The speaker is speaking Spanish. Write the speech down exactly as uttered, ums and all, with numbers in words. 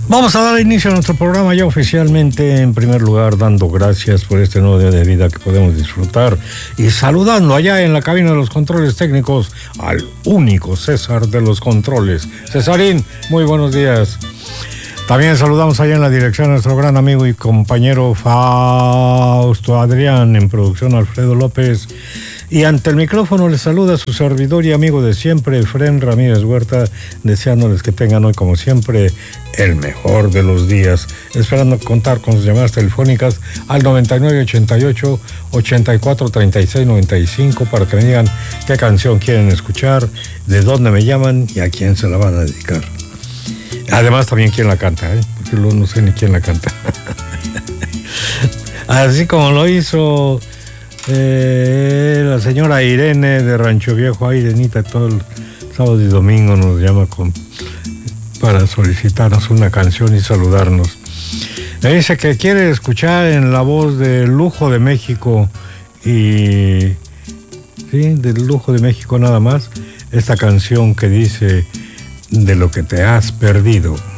Vamos a dar inicio a nuestro programa ya oficialmente, en primer lugar dando gracias por este nuevo día de vida que podemos disfrutar y saludando allá en la cabina de los controles técnicos al único César de los controles. Cesarín, muy buenos días. También saludamos allá en la dirección a nuestro gran amigo y compañero Fausto Adrián, en producción Alfredo López. Y ante el micrófono les saluda su servidor y amigo de siempre, Efrén Ramírez Huerta, deseándoles que tengan hoy, como siempre, el mejor de los días. Esperando contar con sus llamadas telefónicas al noventa y nueve, ochenta y ocho, ochenta y cuatro, treinta y seis, noventa y cinco para que me digan qué canción quieren escuchar, de dónde me llaman y a quién se la van a dedicar. Además, también quién la canta, ¿eh? Porque luego no sé ni quién la canta. Así como lo hizo... Eh, la señora Irene de Rancho Viejo. Irenita, todo el sábado y domingo nos llama con, para solicitarnos una canción y saludarnos. Me dice que quiere escuchar en la voz de Lujo de México y sí, del Lujo de México nada más, esta canción que dice: de lo que te has perdido.